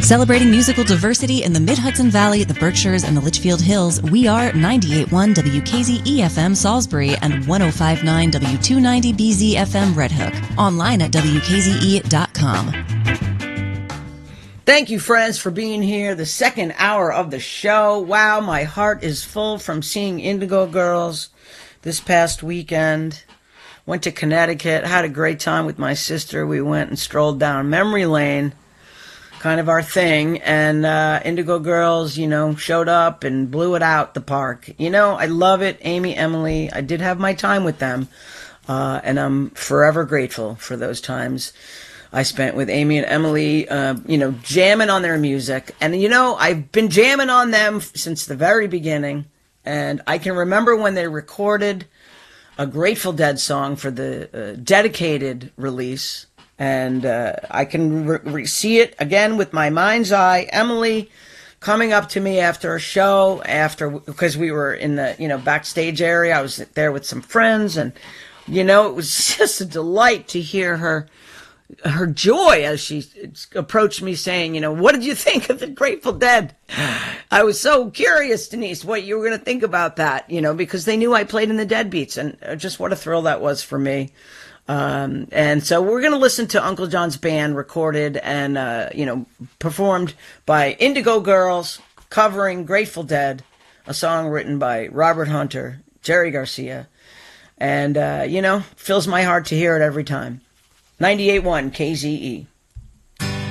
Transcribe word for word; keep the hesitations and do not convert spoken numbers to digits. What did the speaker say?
Celebrating musical diversity in the Mid-Hudson Valley, the Berkshires, and the Litchfield Hills, we are ninety-eight point one W K Z E F M Salisbury and one oh five point nine W two ninety B Z F M Red Hook. Online at W K Z E dot com. Thank you, friends, for being here. The second hour of the show. Wow, my heart is full from seeing Indigo Girls this past weekend. Went to Connecticut, had a great time with my sister. We went and strolled down memory lane, kind of our thing, and uh, Indigo Girls, you know, showed up and blew it out the park. You know, I love it. Amy, Emily, I did have my time with them, uh, and I'm forever grateful for those times I spent with Amy and Emily, uh, you know, jamming on their music. And, you know, I've been jamming on them since the very beginning, and I can remember when they recorded a Grateful Dead song for the uh, dedicated release. And uh, I can re- re- see it again with my mind's eye. Emily coming up to me after a show, after because we were in the you know backstage area. I was there with some friends, and you know it was just a delight to hear her her joy as she approached me, saying, "You know, what did you think of the Grateful Dead?" I was so curious, Denise, what you were going to think about that. You know, because they knew I played in the Deadbeats, and just what a thrill that was for me. Um, and so we're going to listen to Uncle John's Band, recorded and, uh, you know, performed by Indigo Girls, covering Grateful Dead, a song written by Robert Hunter, Jerry Garcia. And, uh, you know, fills my heart to hear it every time. ninety-eight point one K Z E.